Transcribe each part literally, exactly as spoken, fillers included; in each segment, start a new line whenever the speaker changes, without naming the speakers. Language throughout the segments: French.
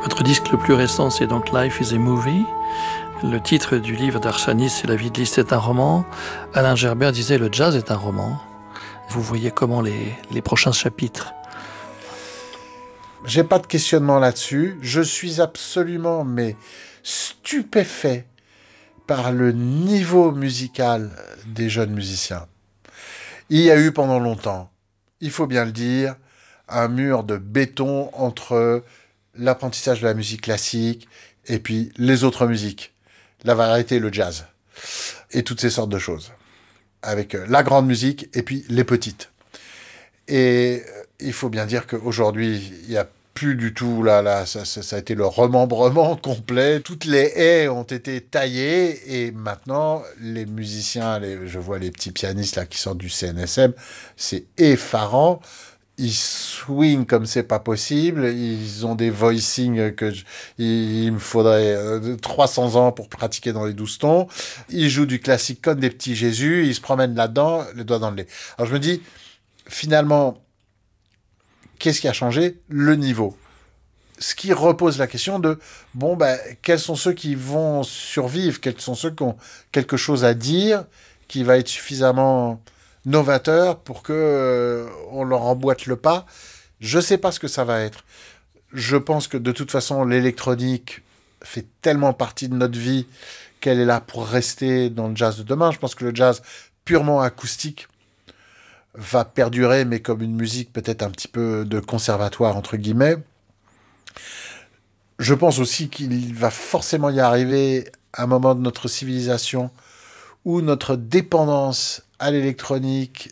Votre disque le plus récent, c'est donc Life is a Movie. Le titre du livre d'Arshani, c'est La vie de Liszt est un roman. Alain Gerbert disait le jazz est un roman. Vous voyez comment les, les prochains chapitres?
J'ai pas de questionnement là-dessus. Je suis absolument mais stupéfait par le niveau musical des jeunes musiciens. Il y a eu pendant longtemps, il faut bien le dire, un mur de béton entre l'apprentissage de la musique classique et puis les autres musiques, la variété, le jazz et toutes ces sortes de choses, avec la grande musique et puis les petites. Et il faut bien dire qu'aujourd'hui, il n'y a plus du tout, là, là ça, ça, ça a été le remembrement complet. Toutes les haies ont été taillées et maintenant, les musiciens, les, je vois les petits pianistes là qui sortent du C N S M, c'est effarant. Ils swingent comme c'est pas possible. Ils ont des voicings que je, il, il me faudrait euh, trois cents ans pour pratiquer dans les douze tons. Ils jouent du classique comme des petits Jésus. Ils se promènent là-dedans, les doigts dans le lait. Alors je me dis, finalement, qu'est-ce qui a changé? Le niveau. Ce qui repose la question de, bon, ben, quels sont ceux qui vont survivre? Quels sont ceux qui ont quelque chose à dire, qui va être suffisamment novateur pour que euh, on leur emboîte le pas? Je sais pas ce que ça va être. Je pense que de toute façon, l'électronique fait tellement partie de notre vie qu'elle est là pour rester dans le jazz de demain. Je pense que le jazz purement acoustique va perdurer, mais comme une musique peut-être un petit peu de conservatoire, entre guillemets. Je pense aussi qu'il va forcément y arriver un moment de notre civilisation où notre dépendance à l'électronique,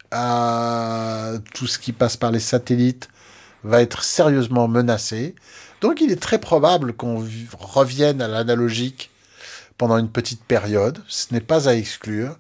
à tout ce qui passe par les satellites, va être sérieusement menacée. Donc il est très probable qu'on revienne à l'analogique pendant une petite période. Ce n'est pas à exclure.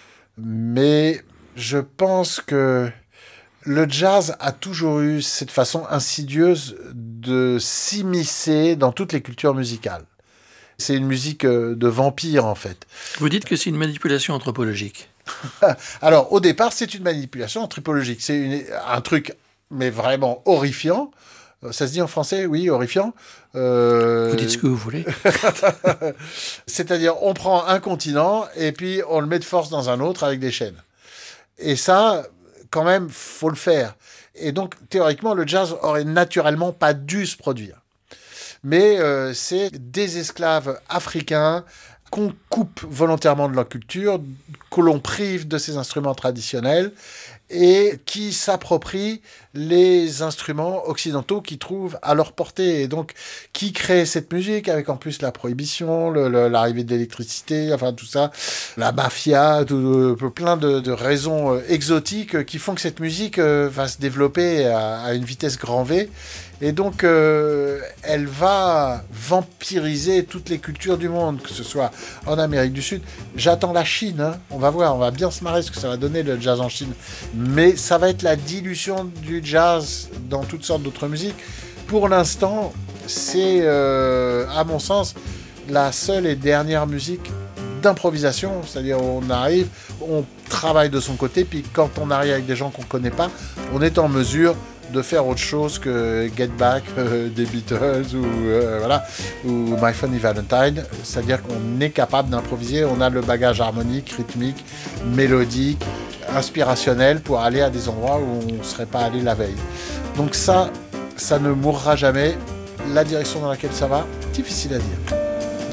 Mais je pense que le jazz a toujours eu cette façon insidieuse de s'immiscer dans toutes les cultures musicales. C'est une musique de vampire, en fait.
Vous dites que c'est une manipulation anthropologique.
Alors, au départ, c'est une manipulation anthropologique. C'est une, un truc, mais vraiment horrifiant. Ça se dit en français? Oui, horrifiant. Euh...
Vous dites ce que vous voulez.
C'est-à-dire, on prend un continent et puis on le met de force dans un autre avec des chaînes. Et ça, quand même, faut le faire. Et donc, théoriquement, le jazz aurait naturellement pas dû se produire. Mais euh, c'est des esclaves africains qu'on coupe volontairement de leur culture, que l'on prive de ces instruments traditionnels et qui s'approprient les instruments occidentaux qu'ils trouvent à leur portée. Et donc, qui créent cette musique avec en plus la prohibition, le, le, l'arrivée de l'électricité, enfin tout ça, la mafia, tout, plein de, de raisons euh, exotiques qui font que cette musique euh, va se développer à, à une vitesse grand V. Et donc, euh, elle va vampiriser toutes les cultures du monde, que ce soit en Amérique du Sud. J'attends la Chine, hein. On va voir, on va bien se marrer ce que ça va donner le jazz en Chine. Mais ça va être la dilution du jazz dans toutes sortes d'autres musiques. Pour l'instant, c'est, euh, à mon sens, la seule et dernière musique d'improvisation. C'est-à-dire, on arrive, on travaille de son côté, puis quand on arrive avec des gens qu'on ne connaît pas, on est en mesure de faire autre chose que Get Back euh, des Beatles ou, euh, voilà, ou My Funny Valentine. C'est-à-dire qu'on est capable d'improviser, on a le bagage harmonique, rythmique, mélodique, inspirationnel pour aller à des endroits où on ne serait pas allé la veille. Donc ça, ça ne mourra jamais. La direction dans laquelle ça va, difficile à dire.